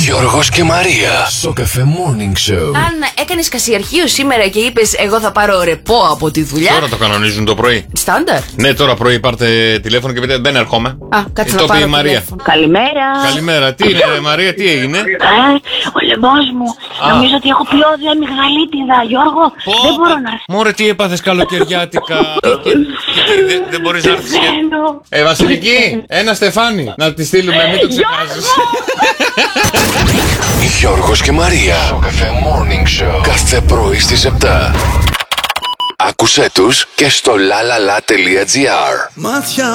Γιώργος και Μαρία στο Cafe Morning Show. Αν έκανες κασιαρχείο σήμερα και είπες εγώ θα πάρω ρεπό από τη δουλειά. Τώρα το κανονίζουν το πρωί. Στάνταρ. Ναι, τώρα πρωί πάρτε τηλέφωνο και πείτε δεν έρχομαι. Κάτσε το να πάρω πει η Μαρία. τηλέφωνο. Καλημέρα. Καλημέρα. Τι είναι, Μαρία, τι έγινε? Ο λαιμός μου. Νομίζω ότι έχω πιώδη αμυγδαλίτιδα, Γιώργο. Δεν μπορώ να έρθω. Μωρέ, τι έπαθες καλοκαιριάτικα. Δεν μπορείς να έρθεις. Βασιλική, ένα στεφάνι. Να τη στείλουμε, μην το ξεχάσεις. Γιώργος και Μαρία στο Cafe Morning Show. Κάθε πρωί στις 7. Άκουσέ τους και στο lalala.gr.